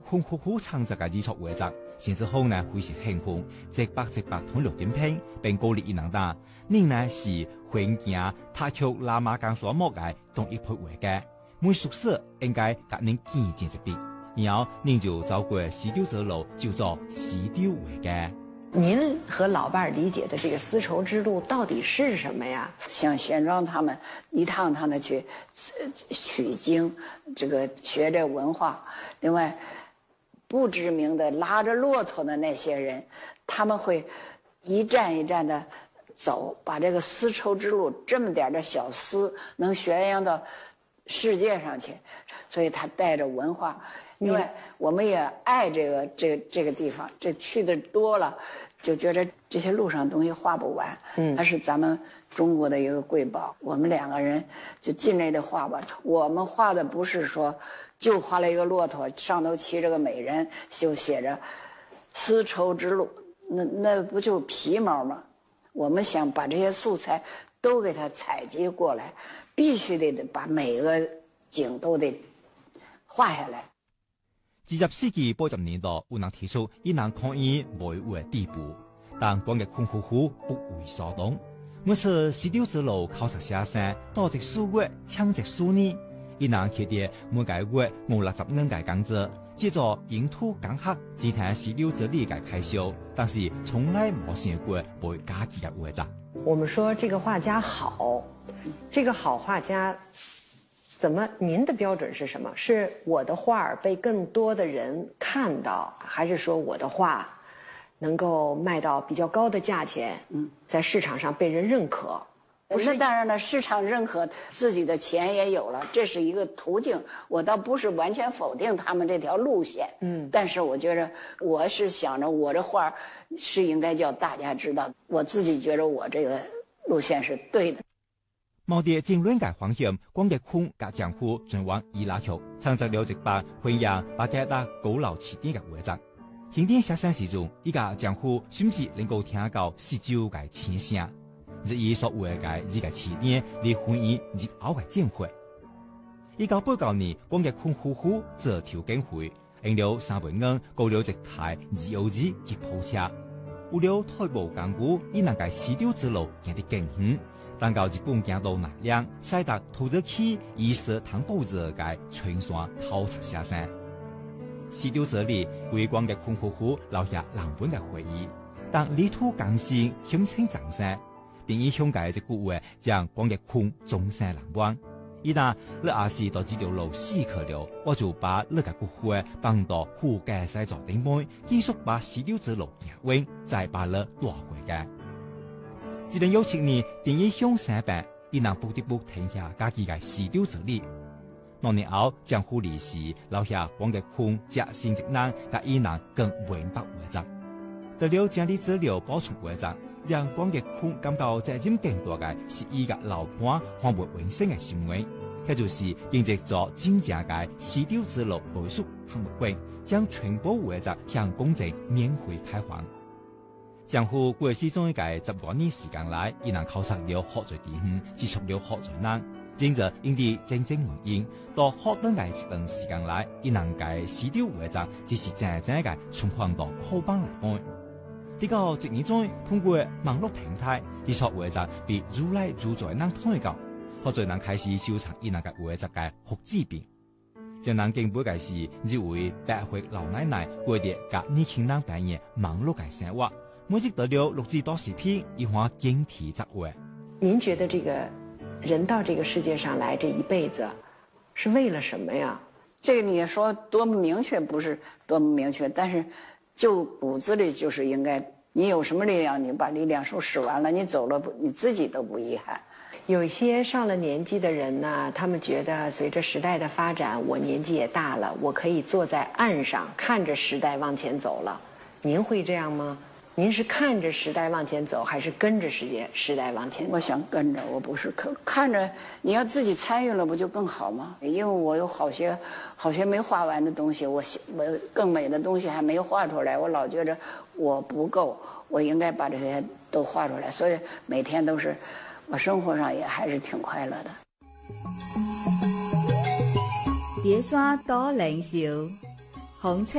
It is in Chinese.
空呼呼唱着嘅艺术画作，甚至后呢非常興奮，直白同六點拼，並鼓勵伊人打。另呢是環境塔丘喇嘛江所莫嘅同一批畫嘅，每宿舍應該甲您見見一筆，然後您就走過西丟者路，就做西丟畫嘅。 您和老伴理解的这个絲綢之路到底是什麼呀？ 像玄奘他們一趟趟的去取經，這個學這文化。另外，不知名的拉着駱駝的那些人，他們會一站一站的走，把這個絲綢之路這麼點的小絲能宣揚到世界上去，所以他帶着文化。另外，我們也愛這個地方，這去的多了，就覺得這些路上東西畫不完。它是咱們中國的一個瑰寶。我們兩個人就盡力的畫吧。我們畫的不是說就畫了一個駱駝，上頭騎着個美人，就寫着絲綢之路，那不就皮毛嗎？我們想把這些素材都給它採集過來，必須得把每個景都得畫下來。 20世紀80年代，有人提出伊人抗議維護的地步，但廣嘅空呼呼不為所動。每次西丟之路考察寫生，多隻數月，搶隻數年，伊人佢哋每個月50人嘅工資，接着沿途講客，只聽西丟之理嘅開銷，但是從來冇想過會加幾個畫作。 我們說這個畫家好，這個好畫家。怎麼？您的標準是什麼？是我的畫被更多的人看到，還是說我的畫能夠賣到比較高的價錢？在市場上被人認可。 那當然了，市場認可，自己的錢也有了，這是一個途徑。我倒不是完全否定他們這條路線，但是我覺得我是想着我的畫是應該叫大家知道，我自己覺得我這個路線是對的。 毛啲政論嘅方向，光嘅空甲江湖轉往伊拉克，參雜了一班弘揚巴格達高樓起點嘅畫作。經典寫生時中，依家江湖甚至能夠聽到19嘅千聲，日以所畫嘅依個起點嚟反映日後嘅戰會。1989年，光嘅空呼呼這條經會，用了3倍銀，購了一台2號機吉普車，為了退步港股，伊能嘅西丟之路行得更遠。但到日本行到南嶺，使得土著起以色唐布者嘅全山透出寫生。西丟這裡為光嘅空呼呼留下難忘嘅回憶，但泥土更新險清長生，定義香港嘅古話將光嘅空終生難忘。伊那你也是到這條路死去了，我就把你嘅骨灰放到湖嘅西座頂邊，繼續把西丟之路行完，再把你攞回嘅。2017年，電影向上版，伊能不得不停下家己嘅西丟之旅。多年後，江湖歷史留下光嘅空夾新職能，甲伊能更明白畫作。得了這啲資料補充畫作，讓光嘅空感到責任更多嘅是伊個老伴和活永生嘅行為，佢就是認識咗真正嘅西丟之路藝術項目館，將全部畫作向公眾免費開放。江湖過去中一屆10多年時間來，伊能考察了好多地方，接觸了好多人，因着因啲真正原因，到好多嘅一段時間來，伊能嘅西丟畫作只是真正嘅存放到課本內邊。呢個1年中，通過網絡平台，啲作畫作被越來越多人睇到，好多人開始收藏伊能嘅畫作嘅複製品。將人敬佩嘅是，一位80歲老奶奶過啲甲年輕人扮演網絡嘅生活。每日得了錄製多視頻，一畫經體作畫。 您覺得這個人到這個世界上來這一輩子，是為了什麼呀？ 這個你說多麼明確，不是多麼明確，但是就骨子裡就是應該，你有什麼力量，你把力量使完了，你走了，你自己都不遺憾。 有些上了年紀的人呢，他們覺得隨着時代的發展，我年紀也大了，我可以坐在岸上看着時代往前走了。您會這樣嗎？您是看着時代往前走，還是跟着時代往前走？ 我想跟着，我不是看着。你要自己參與了，不就更好嗎？因為我有好些沒畫完的東西，我更美的東西還沒畫出來，我老覺着我不夠，我應該把這些都畫出來。所以每天都是，我生活上也還是挺快樂的。 碟山多靈少，紅車